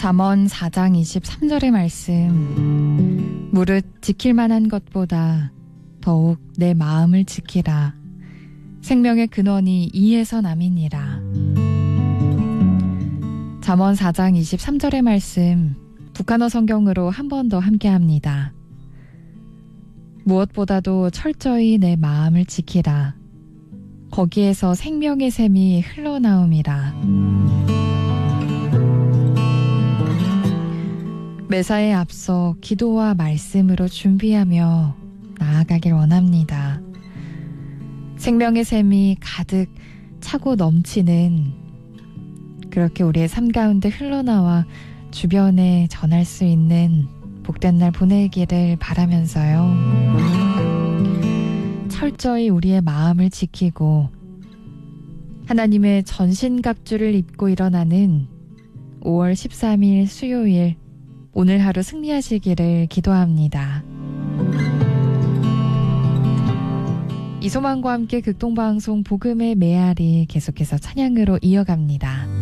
잠언 4장 23절의 말씀. 무릇 지킬 만한 것보다 더욱 내 마음을 지키라. 생명의 근원이 이에서 남이니라. 잠언 4장 23절의 말씀, 북한어 성경으로 한 번 더 함께합니다. 무엇보다도 철저히 내 마음을 지키라. 거기에서 생명의 샘이 흘러나옴이라. 매사에 앞서 기도와 말씀으로 준비하며 나아가길 원합니다. 생명의 샘이 가득 차고 넘치는, 그렇게 우리의 삶 가운데 흘러나와 주변에 전할 수 있는 복된 날 보내기를 바라면서요. 철저히 우리의 마음을 지키고 하나님의 전신갑주를 입고 일어나는 5월 13일 수요일, 오늘 하루 승리하시기를 기도합니다. 이소망과 함께 극동방송 복음의 메아리 계속해서 찬양으로 이어갑니다.